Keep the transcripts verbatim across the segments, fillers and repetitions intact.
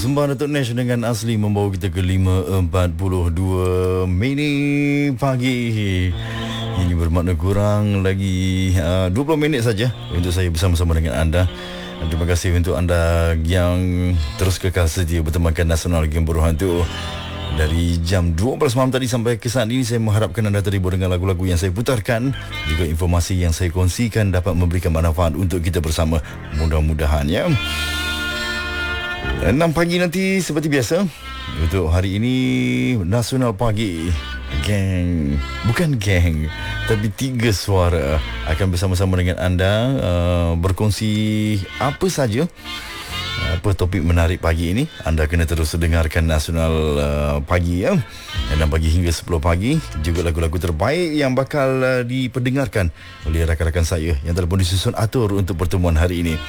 Sembah Datuk Nash dengan Asli membawa kita ke lima empat puluh dua minit pagi. Ini bermakna kurang lagi uh, dua puluh minit saja untuk saya bersama-sama dengan anda. Terima kasih untuk anda yang terus kekal setia bertemankan Nasional Game Berhantu. Dari jam dua belas malam tadi sampai ke saat ini, saya mengharapkan anda terhibur dengan lagu-lagu yang saya putarkan. Juga informasi yang saya kongsikan dapat memberikan manfaat untuk kita bersama. Mudah-mudahan ya. enam pagi nanti seperti biasa. Untuk hari ini Nasional Pagi, geng, bukan geng, tapi tiga suara akan bersama-sama dengan anda uh, berkongsi apa saja. Apa topik menarik pagi ini? Anda kena terus dengarkan Nasional uh, Pagi ya. enam pagi hingga sepuluh pagi. Juga lagu-lagu terbaik yang bakal uh, diperdengarkan oleh rakan-rakan saya yang telah pun disusun atur untuk pertemuan hari ini.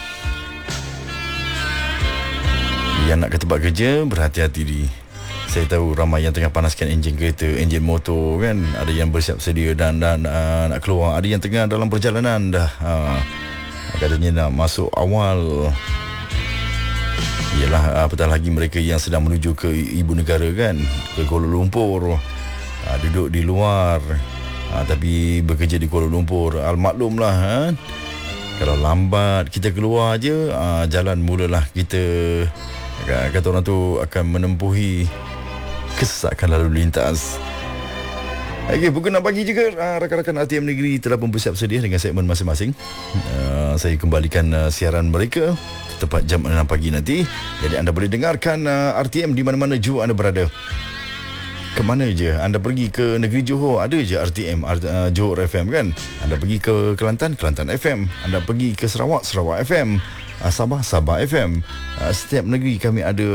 Yang nak ke tempat kerja, berhati-hati di. Saya tahu ramai yang tengah panaskan enjin kereta, enjin motor kan. Ada yang bersiap sedia dan, dan uh, nak keluar. Ada yang tengah dalam perjalanan dah. Uh, katanya nak masuk awal. Ialah apatah lagi mereka yang sedang menuju ke ibu negara kan, ke Kuala Lumpur. Uh, duduk di luar uh, tapi bekerja di Kuala Lumpur. Al-maklumlah kan. Kalau lambat kita keluar je, uh, jalan mulalah kita, kata orang tu, akan menempuhi kesesakan lalu lintas. Okey, pukul enam pagi juga uh, rakan-rakan R T M Negeri telah pun bersiap sedia dengan segmen masing-masing. Uh, saya kembalikan uh, siaran mereka tepat jam enam pagi nanti. Jadi anda boleh dengarkan uh, R T M di mana-mana jua anda berada. Ke mana je anda pergi, ke negeri Johor ada je R T M, uh, Johor F M kan. Anda pergi ke Kelantan, Kelantan F M. Anda pergi ke Sarawak, Sarawak F M. uh, Sabah, Sabah F M. uh, Setiap negeri kami ada.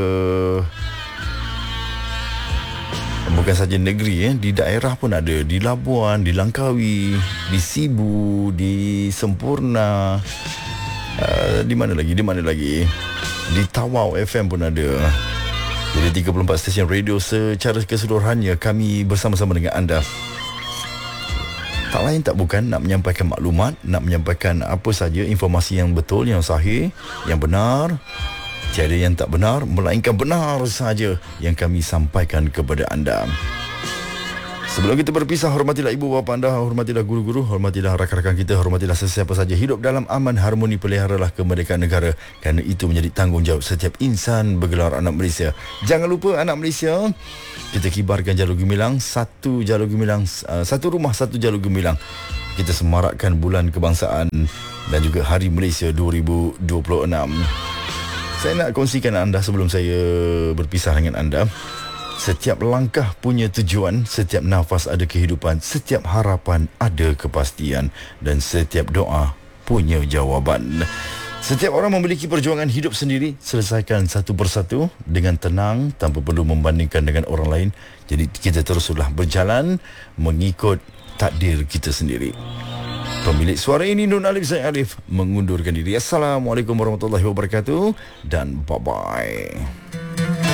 Bukan saja negeri eh, di daerah pun ada. Di Labuan, di Langkawi, di Sibu, di Sempurna, uh, di mana lagi, di mana lagi di Tawau F M pun ada. Jadi tiga puluh empat stesen radio secara keseluruhannya kami bersama-sama dengan anda. Tak lain tak bukan nak menyampaikan maklumat, nak menyampaikan apa saja informasi yang betul, yang sahih, yang benar. Tiada yang tak benar, melainkan benar saja yang kami sampaikan kepada anda. Sebelum kita berpisah, hormatilah ibu bapa anda, hormatilah guru-guru, hormatilah rakan-rakan kita, hormatilah sesiapa saja. Hidup dalam aman, harmoni, peliharalah kemerdekaan negara, kerana itu menjadi tanggungjawab setiap insan bergelar anak Malaysia. Jangan lupa anak Malaysia, kita kibarkan jalur gemilang, satu jalur gemilang, uh, satu rumah, satu jalur gemilang. Kita semarakkan bulan kebangsaan dan juga Hari Malaysia dua ribu dua puluh enam. Saya nak kongsikan anda sebelum saya berpisah dengan anda. Setiap langkah punya tujuan, setiap nafas ada kehidupan, setiap harapan ada kepastian, dan setiap doa punya jawaban. Setiap orang memiliki perjuangan hidup sendiri. Selesaikan satu persatu dengan tenang tanpa perlu membandingkan dengan orang lain. Jadi kita teruslah berjalan mengikut takdir kita sendiri. Pemilik suara ini Nur Alif, saya Arif mengundurkan diri. Assalamualaikum warahmatullahi wabarakatuh dan bye-bye.